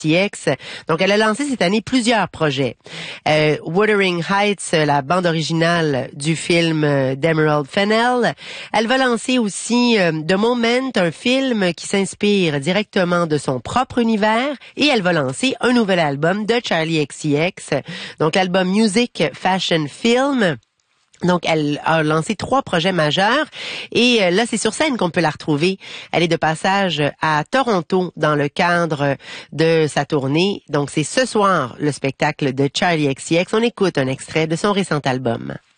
XTX. Donc, elle a lancé cette année plusieurs projets. Wuthering Heights, la bande originale du film d'Emerald Fennell. Elle va lancer aussi The Moment, un film qui s'inspire directement de son propre univers. Et elle va lancer un nouvel album de Charli XCX. Donc, l'album Music, Fashion, Film. Donc, elle a lancé 3 projets majeurs et là, c'est sur scène qu'on peut la retrouver. Elle est de passage à Toronto dans le cadre de sa tournée. Donc, c'est ce soir le spectacle de Charli XCX. On écoute un extrait de son récent album.